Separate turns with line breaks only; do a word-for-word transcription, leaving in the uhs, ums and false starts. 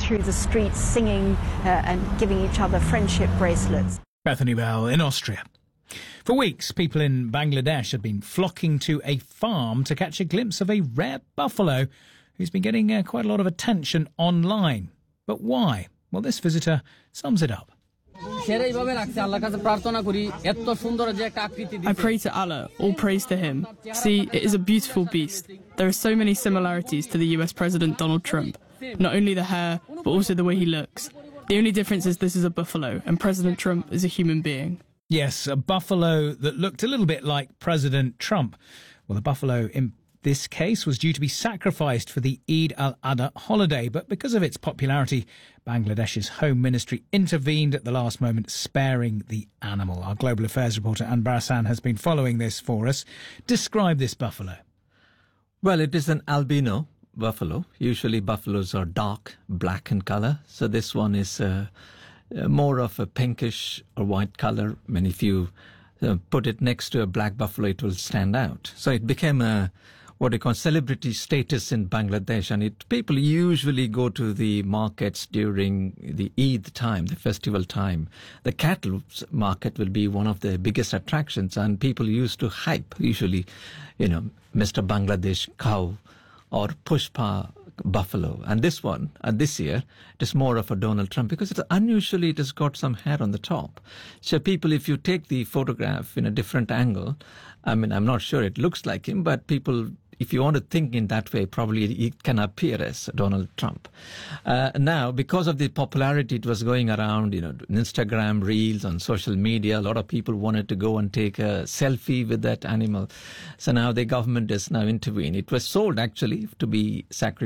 through the streets singing uh, and giving each other friendship bracelets.
Bethany Bell in Austria. For weeks, people in Bangladesh had been flocking to a farm to catch a glimpse of a rare buffalo who's been getting uh, quite a lot of attention online. But why? Well, this visitor sums it up.
I
pray to Allah, all praise to him. See, it is a beautiful beast. There are so many similarities to the U S President Donald Trump. Not only the hair, but also the way he looks. The only difference is this is a buffalo, and President Trump is a human being.
Yes, a buffalo that looked a little bit like President Trump. Well, the buffalo in this case was due to be sacrificed for the Eid al-Adha holiday, but because of its popularity, Bangladesh's Home Ministry intervened at the last moment, sparing the animal. Our Global Affairs reporter Anbar Hassan has been following this for us. Describe this buffalo.
Well, it is an albino buffalo. Usually buffaloes are dark black in colour, so this one is uh, uh, more of a pinkish or white colour. I mean, if you uh, put it next to a black buffalo, it will stand out. So it became a what they call celebrity status in Bangladesh, and it people usually go to the markets during the Eid time, the festival time. The cattle market will be one of the biggest attractions, and people used to hype, usually, you know, Mister Bangladesh cow or Pushpa buffalo. And this one, uh, this year, it is more of a Donald Trump because it's unusually it has got some hair on the top. So people, if you take the photograph in a different angle, I mean, I'm not sure it looks like him, but people, if you want to think in that way, probably it can appear as Donald Trump. Uh, now, because of the popularity, it was going around, you know, Instagram, Reels, on social media. A lot of people wanted to go and take a selfie with that animal. So now the government has now intervened. It was sold, actually, to be sacrificed